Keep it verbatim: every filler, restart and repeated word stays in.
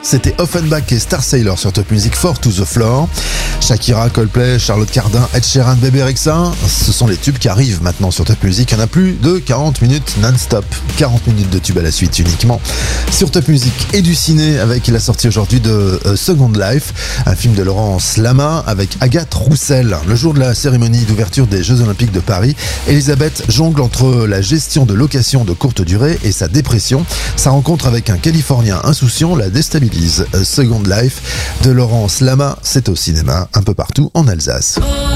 c'était Offenbach et Star Sailor sur Top Music, Four to the Floor. Shakira, Coldplay, Charlotte Cardin, Ed Sheeran, Bébé Rexha, ce sont les tubes qui arrivent maintenant sur Top Music. Il y en a plus de quarante minutes non-stop, quarante minutes de tubes à la suite uniquement sur Top Music. Et du ciné avec la sortie aujourd'hui de euh, Second Life, un film de Laurence Lama avec Agathe Roussel. Le jour de la cérémonie d'ouverture des Jeux Olympiques de Paris, Elisabeth jongle entre la gestion de location de courte durée et sa dépression. Sa rencontre avec un Californien insouciant la déstabilise. Second Life de Laurence Lama, c'est au cinéma un peu partout en Alsace.